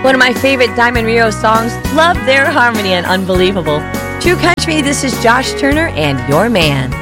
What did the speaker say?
One of my favorite Diamond Rio songs. Love their harmony and unbelievable. True Country, this is Josh Turner and Your Man.